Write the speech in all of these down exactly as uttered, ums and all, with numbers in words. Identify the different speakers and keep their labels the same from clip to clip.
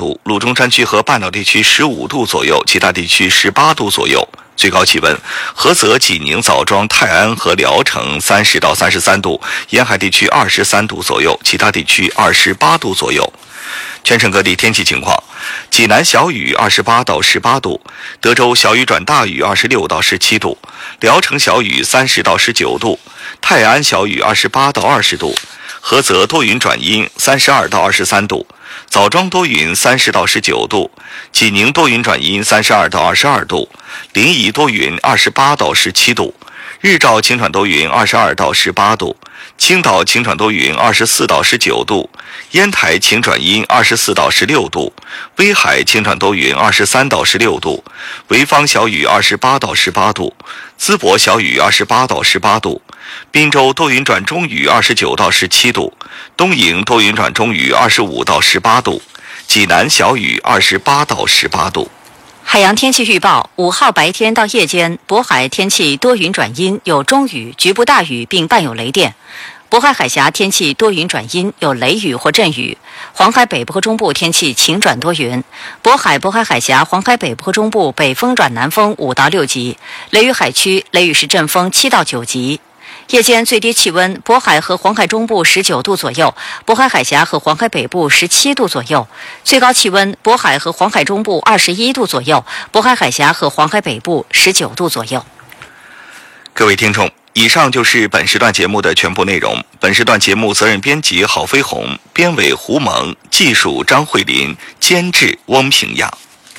Speaker 1: 度，鲁中山区和半岛地区十五度左右，其他地区十八度左右。最高气温，菏泽、济宁、枣庄、泰安和聊城三十到三十三度，沿海地区二十三度左右，其他地区二十八度左右。全省各地天气情况：济南小雨二十八到十八度，德州小雨转大雨二十六到十七度，聊城小雨三十到十九度，泰安小雨二十八到二十度，菏泽多云转阴三十二到二十三度，枣庄多云三十到十九度，济宁多云转阴三十二到二十二度，临沂多云二十八到十七度，日照晴转多云二十二到十八度，青岛晴转多云二十四到十九度，烟台晴转阴二十四到十六度，威海晴转多云二十三到十六度，潍坊小雨二十八到十八度，淄博小雨二十八到十八度，滨州多云转中雨二十九到十七度，东营多云转中雨二十五到十八度，济南小雨二十八到十八度。
Speaker 2: 海洋天气预报：五号白天到夜间，渤海天气多云转阴，有中雨，局部大雨并伴有雷电。渤海海峡天气多云转阴，有雷雨或阵雨。黄海北部和中部天气晴转多云。渤海、渤海海峡、黄海北部和中部北风转南风五到六级，雷雨海区雷雨时阵风七到九级。夜间最低气温，渤海和黄海中部十九度左右，渤海海峡和黄海北部十七度左右；最高气温，渤海和黄海中部二十一度左右，渤海海峡和黄海北部十九度左右。
Speaker 1: 各位听众，以上就是本时段节目的全部内容。本时段节目责任编辑郝飞鸿，编委胡萌，技术张慧林，监制翁平阳。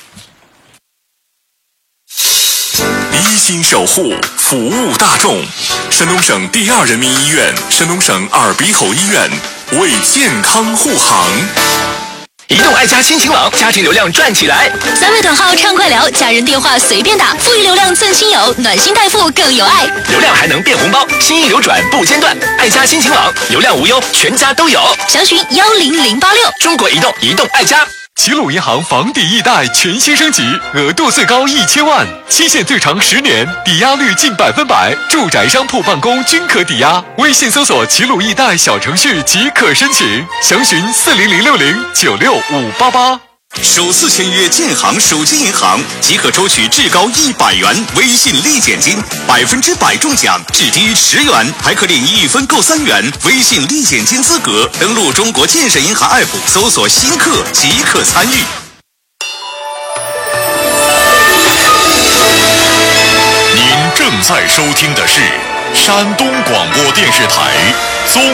Speaker 3: 一心守护，服务大众。山东省第二人民医院、山东省耳鼻喉医院为健康护航。
Speaker 4: 移动爱家新晴朗，家庭流量赚起来！
Speaker 5: 三位短号畅快聊，家人电话随便打，富裕流量赠亲友，暖心带富更有爱。
Speaker 4: 流量还能变红包，心意流转不间断。爱家新晴朗，流量无忧，全家都有。
Speaker 5: 详询幺零零八六。
Speaker 4: 中国移动，移动爱家。
Speaker 3: 齐鲁银行房抵易贷全新升级，额度最高一千万，期限最长十年，抵押率近百分百，住宅、商铺、办公均可抵押。微信搜索齐鲁易贷小程序即可申请，详询四零零六零九六五八八。首次签约建行手机银行即可抽取至高一百元微信立减金，百分之百中奖，至低十元，还可领一分购三元微信立减金资格。登录中国建设银行 A P P 搜索新客即可参与。您正在收听的是山东广播电视台综